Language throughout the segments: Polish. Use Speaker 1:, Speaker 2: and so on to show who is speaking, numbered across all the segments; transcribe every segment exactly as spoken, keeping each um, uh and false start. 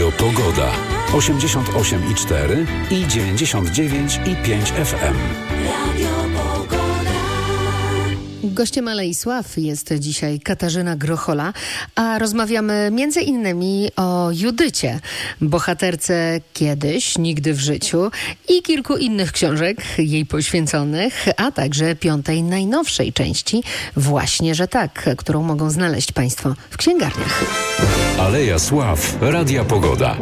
Speaker 1: Radio Pogoda. osiemdziesiąt osiem i cztery i dziewięćdziesiąt dziewięć i pięć F M. Radio Pogoda.
Speaker 2: Gościem Alei Sław jest dzisiaj Katarzyna Grochola, a rozmawiamy między innymi o Judycie, bohaterce Kiedyś, Nigdy w życiu i kilku innych książek jej poświęconych, a także piątej najnowszej części, Właśnie, że tak, którą mogą znaleźć Państwo w księgarniach.
Speaker 1: Aleja Sław, Radia Pogoda.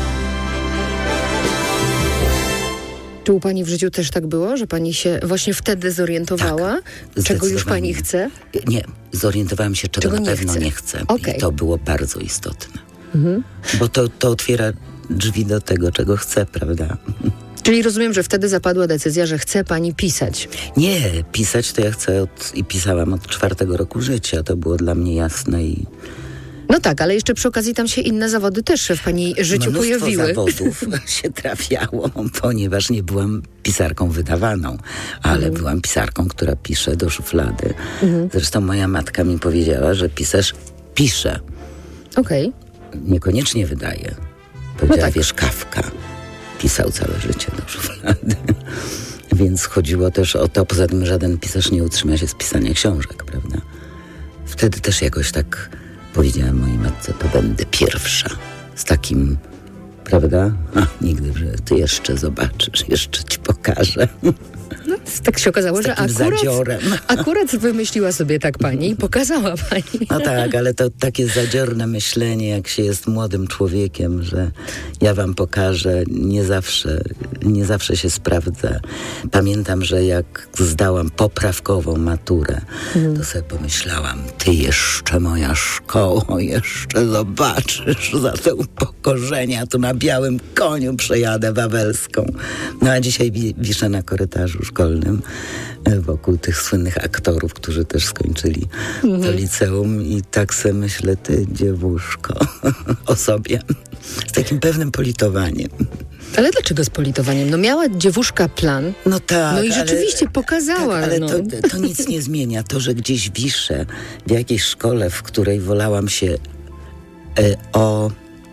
Speaker 2: Czy u Pani w życiu też tak było, że Pani się właśnie wtedy zorientowała,
Speaker 3: tak,
Speaker 2: czego już Pani chce?
Speaker 3: Nie, zorientowałem się, czego, czego na nie pewno
Speaker 2: chce.
Speaker 3: nie chcę.
Speaker 2: Okay.
Speaker 3: I to było bardzo istotne. Mhm. Bo to, to otwiera drzwi do tego, czego chcę, prawda?
Speaker 2: Czyli rozumiem, że wtedy zapadła decyzja, że chce Pani pisać.
Speaker 3: Nie, pisać to ja chcę od, i pisałam od czwartego roku życia. To było dla mnie jasne i...
Speaker 2: No tak, ale jeszcze przy okazji tam się inne zawody też w Pani życiu
Speaker 3: Mnóstwo
Speaker 2: pojawiły.
Speaker 3: zawodów się trafiało, ponieważ nie byłam pisarką wydawaną, ale mhm. byłam pisarką, która pisze do szuflady. Mhm. Zresztą moja matka mi powiedziała, że pisarz pisze.
Speaker 2: Okej. Okay.
Speaker 3: Niekoniecznie wydaje. Powiedziała,
Speaker 2: no tak.
Speaker 3: wiesz, Kafka pisał całe życie do szuflady. Więc chodziło też o to, poza tym żaden pisarz nie utrzyma się z pisania książek, prawda? Wtedy też jakoś tak powiedziałem mojej matce, to będę pierwsza. Z takim, prawda? A, nigdy, że ty jeszcze zobaczysz, jeszcze ci pokażę.
Speaker 2: No, tak się okazało, że akurat,
Speaker 3: zadziorem.
Speaker 2: akurat wymyśliła sobie tak Pani i pokazała Pani.
Speaker 3: No tak, ale to takie zadziorne myślenie, jak się jest młodym człowiekiem, że ja wam pokażę, nie zawsze, nie zawsze się sprawdza. Pamiętam, że jak zdałam poprawkową maturę, mhm. to sobie pomyślałam, ty jeszcze moja szkoła, jeszcze zobaczysz za te upokorzenia, tu na białym koniu przejadę wawelską. No a dzisiaj wi- wiszę na korytarzu szkolnym wokół tych słynnych aktorów, którzy też skończyli mhm. to liceum i tak sobie myślę, ty dziewuszko, o sobie. Z takim pewnym politowaniem.
Speaker 2: Ale dlaczego z politowaniem? No miała dziewuszka plan,
Speaker 3: no tak,
Speaker 2: no i rzeczywiście
Speaker 3: ale,
Speaker 2: pokazała.
Speaker 3: Tak, ale
Speaker 2: no.
Speaker 3: to, to nic nie zmienia. To, że gdzieś wiszę w jakiejś szkole, w której wolałam się e, o...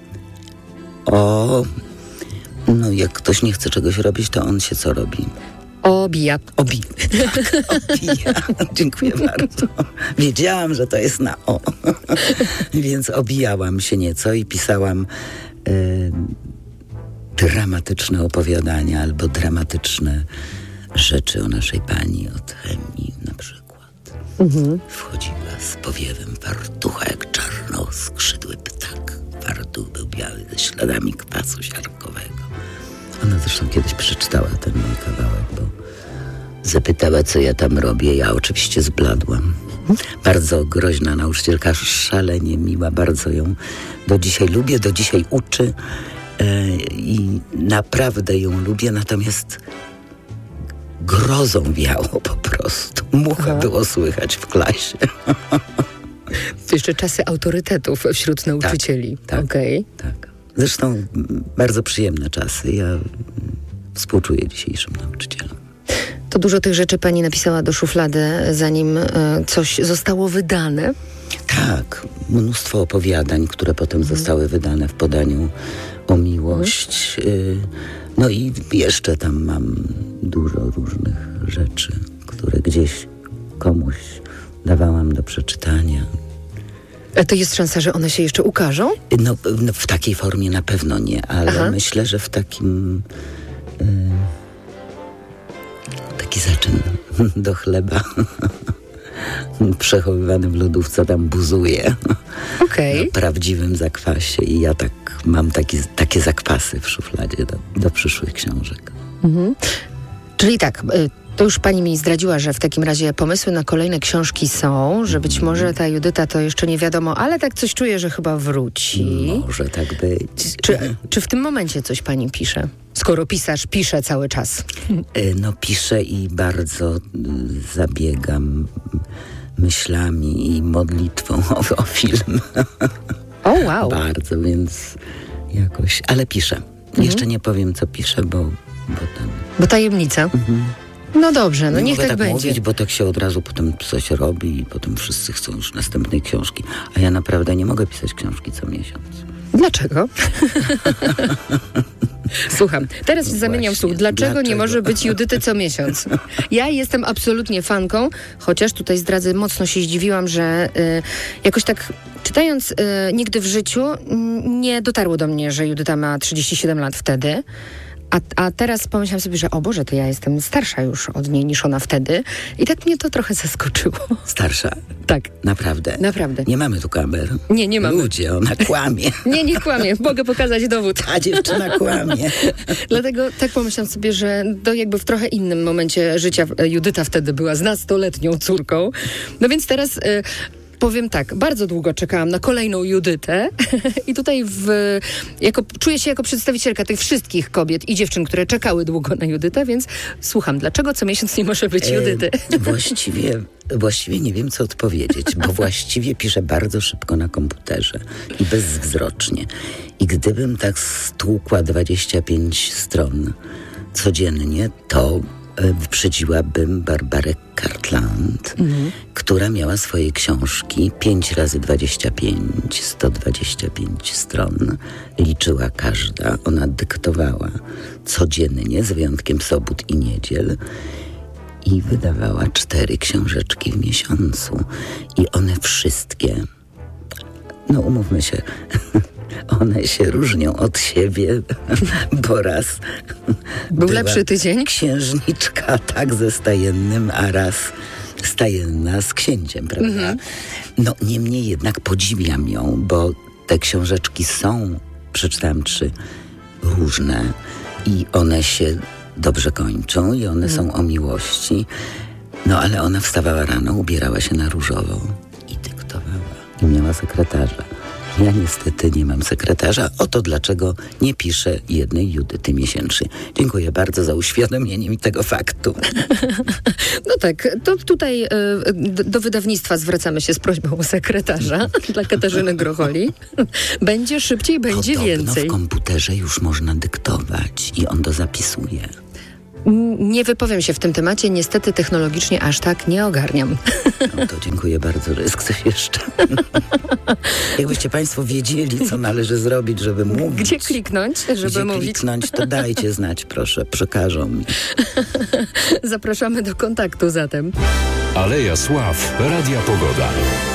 Speaker 3: o... No jak ktoś nie chce czegoś robić, to on się co robi?
Speaker 2: Obija.
Speaker 3: Obi. Tak, obija. Dziękuję bardzo. Wiedziałam, że to jest na o. Więc obijałam się nieco i pisałam y, dramatyczne opowiadania albo dramatyczne rzeczy o naszej pani od chemii na przykład. Mhm. Wchodziła z powiewem fartucha jak czarnoskrzydły ptak. Fartuch był biały ze śladami kwasu siarkowego. Ona zresztą kiedyś przeczytała ten mój kawałek, bo zapytała, co ja tam robię. Ja oczywiście zbladłam. Bardzo groźna nauczycielka, szalenie miła, bardzo ją do dzisiaj lubię, do dzisiaj uczy e, i naprawdę ją lubię, natomiast grozą wiało po prostu. Mucha Aha. było słychać w klasie.
Speaker 2: To jeszcze czasy autorytetów wśród nauczycieli.
Speaker 3: Tak, tak,
Speaker 2: okay.
Speaker 3: tak. Zresztą bardzo przyjemne czasy. Ja współczuję dzisiejszym nauczycielom.
Speaker 2: To dużo tych rzeczy Pani napisała do szuflady, zanim y, coś zostało wydane?
Speaker 3: Tak. Mnóstwo opowiadań, które potem mhm. zostały wydane w podaniu o miłość. Mhm. Y, no i jeszcze tam mam dużo różnych rzeczy, które gdzieś komuś dawałam do przeczytania.
Speaker 2: A to jest szansa, że one się jeszcze ukażą?
Speaker 3: No, no w takiej formie na pewno nie, ale Aha. myślę, że w takim y, taki zaczyn do chleba przechowywany w lodówce tam buzuje
Speaker 2: okay.
Speaker 3: na prawdziwym zakwasie i ja tak mam taki, takie zakwasy w szufladzie do, do przyszłych książek.
Speaker 2: Mhm. Czyli tak, y- to już Pani mi zdradziła, że w takim razie pomysły na kolejne książki są, że być może ta Judyta to jeszcze nie wiadomo, ale tak coś czuję, że chyba wróci.
Speaker 3: Może tak być.
Speaker 2: Czy, czy w tym momencie coś Pani pisze? Skoro pisarz pisze cały czas.
Speaker 3: No piszę i bardzo zabiegam myślami i modlitwą o, o film.
Speaker 2: O wow.
Speaker 3: Bardzo, więc jakoś, ale piszę. Mhm. Jeszcze nie powiem, co piszę, bo... Bo, ten...
Speaker 2: bo tajemnica. Mhm. No dobrze, no
Speaker 3: nie
Speaker 2: niech
Speaker 3: mogę
Speaker 2: tak,
Speaker 3: tak
Speaker 2: będzie.
Speaker 3: mówić, bo tak się od razu potem coś robi i potem wszyscy chcą już następnej książki. A ja naprawdę nie mogę pisać książki co miesiąc.
Speaker 2: Dlaczego? Słucham, teraz
Speaker 3: No
Speaker 2: zamieniam
Speaker 3: właśnie,
Speaker 2: słów. Dlaczego,
Speaker 3: dlaczego
Speaker 2: nie może być Judyty co miesiąc? Ja jestem absolutnie fanką, chociaż tutaj zdradzę, mocno się zdziwiłam, że y, jakoś tak czytając y, Nigdy w życiu y, nie dotarło do mnie, że Judyta ma trzydzieści siedem lat wtedy. A, a teraz pomyślałam sobie, że o Boże, to ja jestem starsza już od niej niż ona wtedy. I tak mnie to trochę zaskoczyło.
Speaker 3: Starsza?
Speaker 2: Tak.
Speaker 3: Naprawdę?
Speaker 2: Naprawdę.
Speaker 3: Nie mamy tu kamer.
Speaker 2: Nie, nie mamy.
Speaker 3: Ludzie, ona kłamie.
Speaker 2: Nie, nie kłamie. Mogę pokazać dowód.
Speaker 3: Ta dziewczyna kłamie.
Speaker 2: Dlatego tak pomyślałam sobie, że to jakby w trochę innym momencie życia Judyta wtedy była z nastoletnią córką. No więc teraz... Y- Powiem tak, bardzo długo czekałam na kolejną Judytę i tutaj w, jako, czuję się jako przedstawicielka tych wszystkich kobiet i dziewczyn, które czekały długo na Judytę, więc słucham, dlaczego co miesiąc nie może być Judyty?
Speaker 3: E, właściwie, właściwie nie wiem, co odpowiedzieć, bo właściwie piszę bardzo szybko na komputerze i bezzwrocznie. I gdybym tak stłukła dwadzieścia pięć stron codziennie, to wyprzedziłabym Barbarę Cartland, mhm. która miała swoje książki pięć razy dwadzieścia pięć, sto dwadzieścia pięć stron. Liczyła każda, ona dyktowała codziennie, z wyjątkiem sobót i niedziel. I wydawała cztery książeczki w miesiącu. I one wszystkie, no umówmy się, one się różnią od siebie, bo raz
Speaker 2: był lepszy tydzień.
Speaker 3: Księżniczka tak ze stajennym, a raz stajenna z księciem, prawda? Mhm. No niemniej jednak podziwiam ją, bo te książeczki są, przeczytałam trzy, różne i one się dobrze kończą i one mhm. są o miłości. No ale ona wstawała rano, ubierała się na różowo i dyktowała. I miała sekretarza. Ja niestety nie mam sekretarza. Oto dlaczego nie piszę jednej Judyty miesięcznie. Dziękuję bardzo za uświadomienie mi tego faktu.
Speaker 2: No tak, to tutaj y, do wydawnictwa zwracamy się z prośbą o sekretarza dla Katarzyny Grocholi. Będzie szybciej, będzie
Speaker 3: Podobno
Speaker 2: więcej.
Speaker 3: W komputerze już można dyktować i on to zapisuje.
Speaker 2: Nie wypowiem się w tym temacie, niestety technologicznie aż tak nie ogarniam.
Speaker 3: No to dziękuję bardzo, że jest ktoś jeszcze. Jakbyście Państwo wiedzieli, co należy zrobić, żeby mówić.
Speaker 2: Gdzie kliknąć, żeby
Speaker 3: Gdzie
Speaker 2: mówić?
Speaker 3: kliknąć, to dajcie znać, proszę, przekażą mi.
Speaker 2: Zapraszamy do kontaktu zatem.
Speaker 1: Aleja Sław, Radia Pogoda.